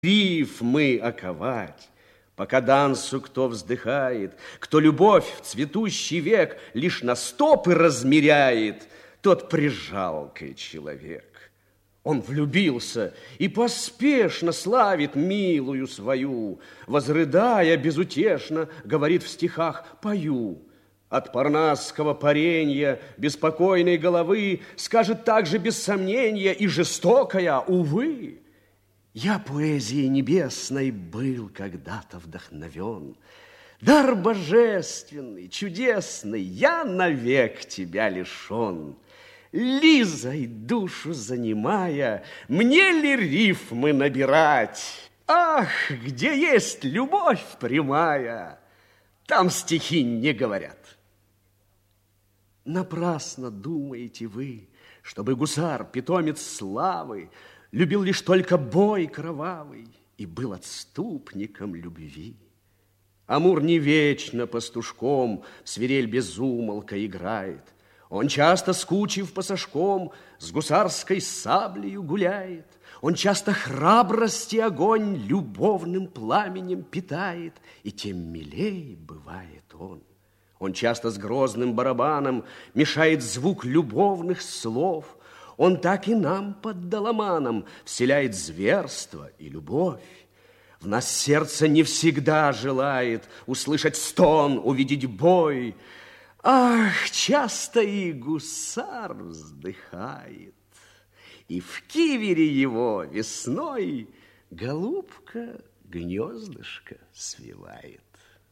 Рифмы оковать. Пока дансу кто вздыхает, кто любовь в цветущий век лишь на стопы размеряет, тот прижалкой человек. Он влюбился и поспешно славит милую свою, возрыдая безутешно, говорит в стихах «пою». От парнасского паренья беспокойной головы скажет также без сомнения и жестокая, увы. Я поэзией небесной был когда-то вдохновен. Дар божественный, чудесный, я навек тебя лишен. Лизой душу занимая, мне ли рифмы набирать? Ах, где есть любовь прямая, там стихи не говорят. Напрасно думаете вы, чтобы гусар, питомец славы, любил лишь только бой кровавый и был отступником любви. Амур не вечно пастушком в свирель безумолка играет. Он часто, скучив пасашком, с гусарской саблею гуляет. Он часто храбрости огонь любовным пламенем питает, и тем милей бывает он. Он часто с грозным барабаном мешает звук любовных слов. Он так и нам под доломаном вселяет зверство и любовь. В нас сердце не всегда желает услышать стон, увидеть бой. Ах, часто и гусар вздыхает, и в кивере его весной голубка гнездышко свивает.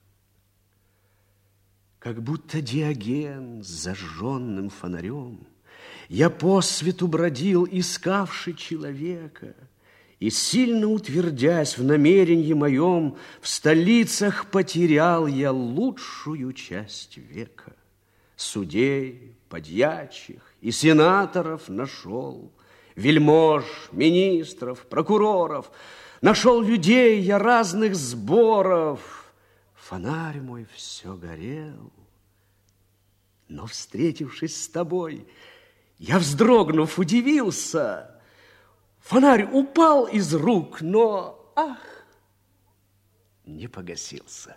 Как будто Диоген с зажженным фонарем я по свету бродил, искавший человека, и, сильно утвердясь в намерении моем, в столицах потерял я лучшую часть века. Судей, подьячих и сенаторов нашел, вельмож, министров, прокуроров, нашел людей я разных сборов. Фонарь мой все горел, но, встретившись с тобой, я, вздрогнув, удивился. Фонарь упал из рук, но, ах, не погасился.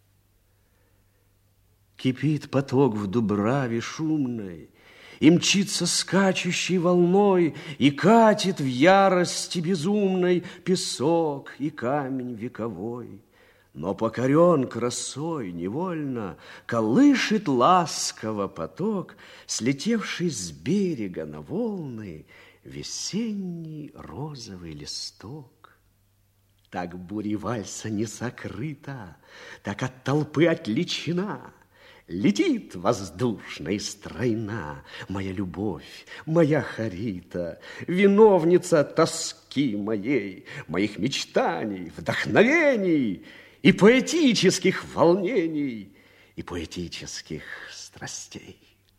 Кипит поток в дубраве шумной, и мчится скачущей волной, и катит в ярости безумной песок и камень вековой. Но покорен красой невольно колышет ласково поток, слетевший с берега на волны весенний розовый листок. Так буря вальса не сокрыта, так от толпы отличена. Летит воздушно и стройна моя любовь, моя Харита, виновница тоски моей, моих мечтаний, вдохновений и поэтических волнений, и поэтических страстей.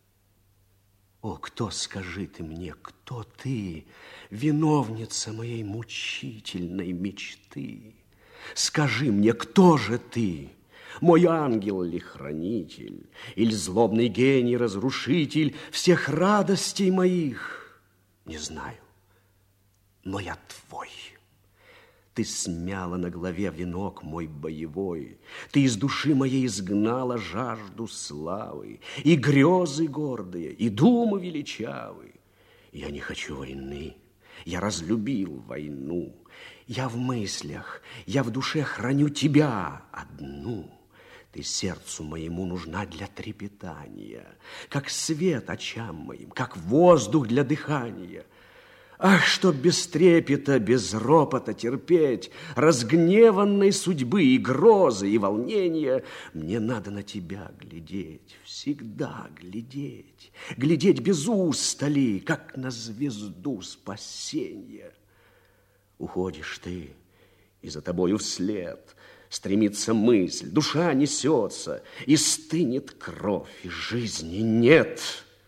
О, кто, скажи ты мне, кто ты, виновница моей мучительной мечты? Скажи мне, кто же ты? Мой ангел ли хранитель, или злобный гений разрушитель всех радостей моих? Не знаю, но я твой. Ты смяла на голове венок мой боевой, ты из души моей изгнала жажду славы, и грезы гордые, и думы величавы. Я не хочу войны, я разлюбил войну. Я в мыслях, я в душе храню тебя одну. Ты сердцу моему нужна для трепетания, как свет очам моим, как воздух для дыхания. Ах, чтоб без трепета, без ропота терпеть разгневанной судьбы и грозы, и волнения, мне надо на тебя глядеть, всегда глядеть, глядеть без устали, как на звезду спасения. Уходишь ты, и за тобою вслед стремится мысль, душа несется, и стынет кровь, и жизни нет.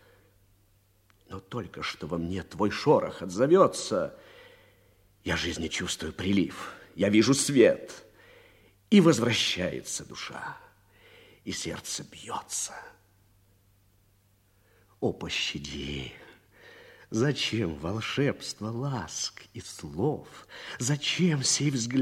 Но только что во мне твой шорох отзовется, я жизни чувствую прилив, я вижу свет, и возвращается душа, и сердце бьется. О, пощади, Зачем волшебство ласк и слов? Зачем сей взгляд?